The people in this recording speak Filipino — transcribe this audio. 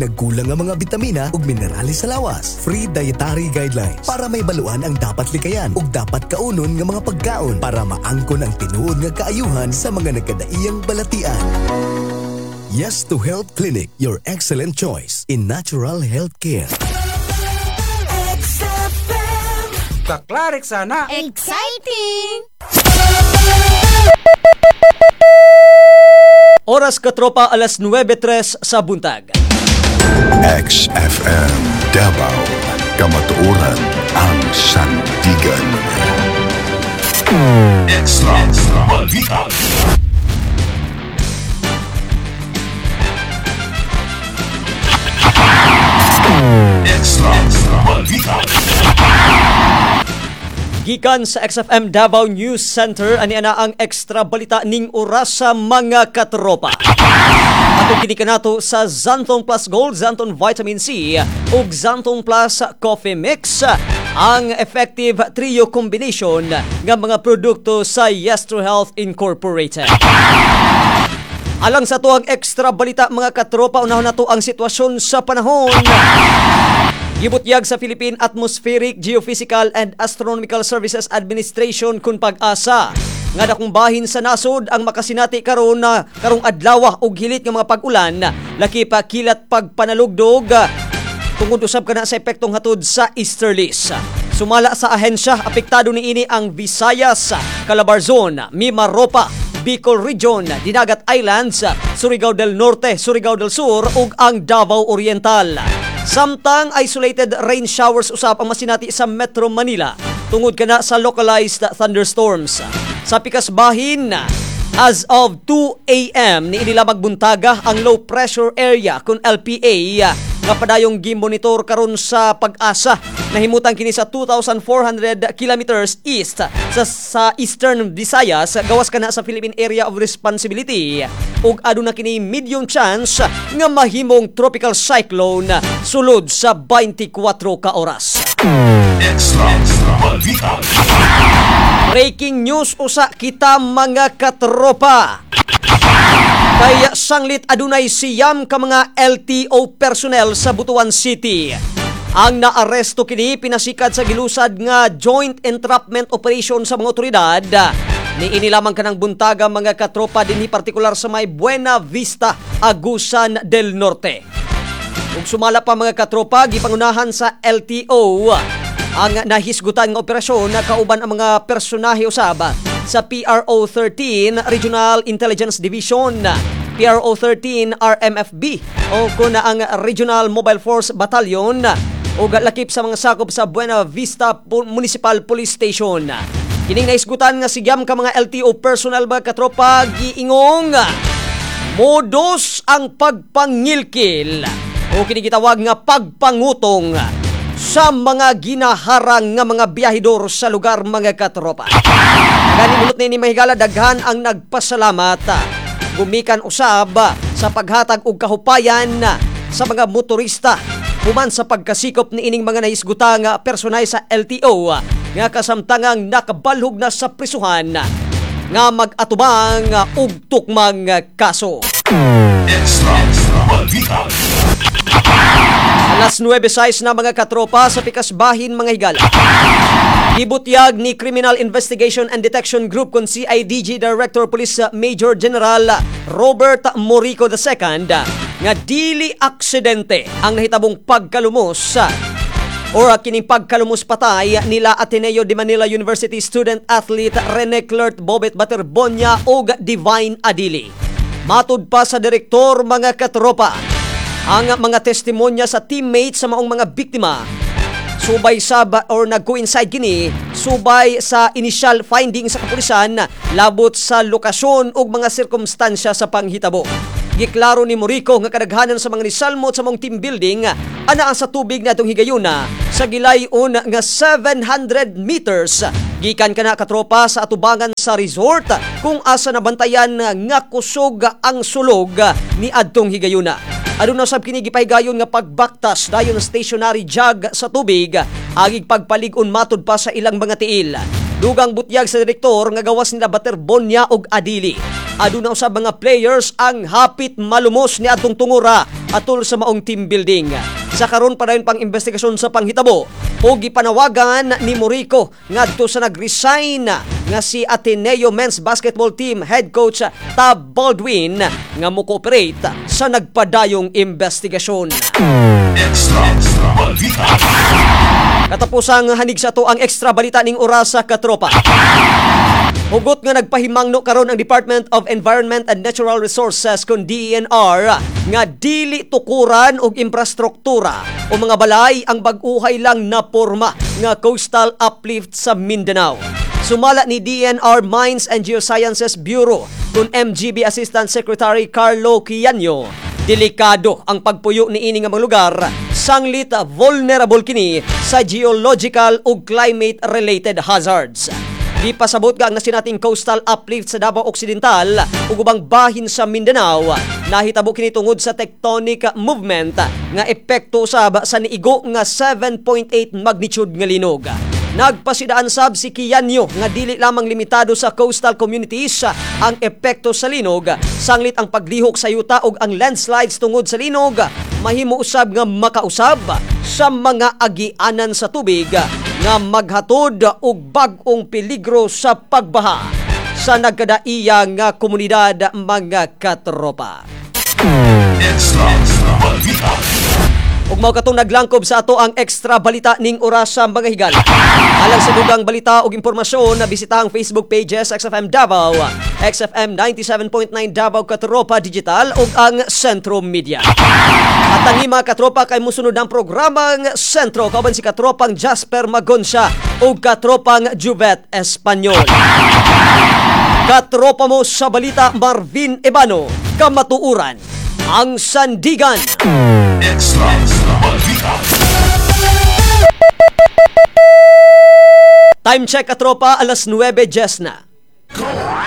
nagkulang ang mga bitamina ug minerales sa lawas. Free dietary guidelines para may baluan ang dapat likayan ug dapat kaunon nga mga pagkaon para maangkon ang tinuod nga kaayuhan sa mga nagkadaiyang balatian. Yes to Health Clinic, your excellent choice in natural health care. Kaklarik sana. Exciting! Oras katropa, alas 9:03 sa buntag. XFM Davao, kamatuoran ang sandigan. Extra Balita. Extra Balita. Gikan sa XFM Davao News Center, ani ana ang extra balita ning oras sa mga katropa. Atong kini kanato sa Xantong Plus Gold, Xantong Vitamin C ug Xantong Plus Coffee Mix, ang effective trio combination ng mga produkto sa Yes to Health Incorporated. Alang sa tuwang extra balita mga katropa, unahon nato ang sitwasyon sa panahon. Gibutyag sa Philippine Atmospheric, Geophysical and Astronomical Services Administration kun pag-asa nga dakong bahin sa nasod ang makasinati karong adlaw og hilit nga mga pag-ulan, laki pa kilat pagpanalugdog tungod usab kana sa epektong hatod sa easterlies. Sumala sa ahensya, apektado niini ang Visayas, Calabarzon, Mimaropa, Bicol Region, Dinagat Islands, Surigao del Norte, Surigao del Sur ug ang Davao Oriental. Samtang isolated rain showers usab ang masinati sa Metro Manila tungod kana sa localized thunderstorms. Sa pikas bahin, as of 2 a.m. niini lamang buntaga ang low pressure area kun LPA nga padayong gimonitor karon sa pag-asa. Nahimutan kini sa 2,400 kilometers east sa Eastern Visayas, gawas kana sa Philippine Area of Responsibility, ug aduna kini medium chance nga mahimong tropical cyclone sulod sa 24 ka oras. Extra Balita. Breaking news usa kita mga katropa. Kaya sanglit adunay siyam ka mga LTO personnel sa Butuan City. Ang naaresto kini pinasikat sa gilusad nga joint entrapment operation sa mga otoridad. Niini lamang kanang buntaga mga katropa dinhi partikular sa may Buena Vista, Agusan del Norte. Ug sumala pa mga katropa, gipangunahan sa LTO ang nahisgutan nga operasyon na kauban ang mga personahe usab sa PRO 13 Regional Intelligence Division, PRO 13 RMFB o kuna ang Regional Mobile Force Battalion o lakip sa mga sakop sa Buena Vista Municipal Police Station. Kining naisgutan nga sigyam ka mga LTO personnel ba katropa, giingong modus ang pagpangilkil o kini gitawag nga pagpangutong sa mga ginaharang nga mga biyahidor sa lugar mga katropa. Gani mulot ni mahigala daghan ang nagpasalamat gumikan usab sa paghatag og kahupayan sa mga motorista human sa pagkasikop ni ining mga naisguta nga personay sa LTO nga kasamtangang nakabalhog na sa prisuhan nga mag-atubang og tukmang kaso. Extra Balita. Alas 9:06 na mga katropa sa pikas bahin mga higala. Gibutyag ni Criminal Investigation and Detection Group kun CIDG Director Police Major General Robert Morico II nga dili aksidente ang nahitabong pagkalumos or kining pagkalumos patay nila Ateneo de Manila University student athlete Rene Clert Bobet Baterbonia ug Divine Adili. Matud pa sa direktor mga katropa, ang mga testimonya sa teammates sa maong mga biktima subay sa or nag-coincide kini subay sa initial finding sa kapulisan labot sa lokasyon ug mga sirkumstansya sa panghitabo. Giklaro ni Morico nga kadaghanan sa mga nisalmot sa mong team building anaa sa tubig natong higayuna sa gilayon nga 700 meters gikan kana katropa sa atubangan sa resort kung asa nabantayan nga kusog ang sulog ni adtong higayuna. Aduna sab kini gipahigayon nga pagbaktas dayon stationary jug sa tubig agig pagpalig-on matud pa sa ilang mga tiil. Dugang butyag sa direktor nga gawas nila Baterbonia og Adili. aduna usab mga players ang hapit malumos ni atong tungura atol sa maong team building. Sa karon pa dayon pang investigasyon sa panghitabo o gipanawagan ni Morico ngadto sa nag-resign nga si Ateneo Men's Basketball Team head coach Tab Baldwin nga mo-cooperate sa nagpadayong investigasyon. Extra Balita. Katapusang hanig sa to ang extra balita ning oras sa katropa. Hugot nga nagpahimangno karon ang Department of Environment and Natural Resources kun DENR nga dili tukuran og infrastruktura o mga balay ang bag-uhay lang na porma nga coastal uplift sa Mindanao. Sumala ni DENR Mines and Geosciences Bureau kun MGB Assistant Secretary Carlo Quianyo, delikado ang pagpuyo ni ini nga mga lugar, sanglit vulnerable kini sa geological ug climate-related hazards. Di pasabot ka ang nasinating coastal uplift sa Davao Occidental ug ubang bahin sa Mindanao, nahitabo kini tungod sa tectonic movement nga epekto usab sa niigo nga 7.8 magnitude nga linog. Nagpasidaan sab si Quianyo nga dili lamang limitado sa coastal communities ang epekto sa linog, sanglit ang paglihok sa yuta ug ang landslides tungod sa linog mahimo usab nga makausab sa mga agianan sa tubig nga maghatod og bag-ong peligro sa pagbaha sa nagkadaiya nga komunidad mga katropa. Extra Balita. Ug mao katong naglangkob sa ato ang extra balita ning oras sa mga higala. Alang sa dugang balita ug impormasyon na bisita ang Facebook pages XFM Davao, XFM 97.9 Davao Katropa Digital ug ang Sentro Media. At ang mga katropa kay musunod ang programang Sentro kauban si katropang Jasper Magonsa ug katropang Juvet Espanyol. Katropa mo sa balita Marvin Ebano, kamatuuran ang Sandigan. Extra Balita. Time check katropa, alas 9:10 na.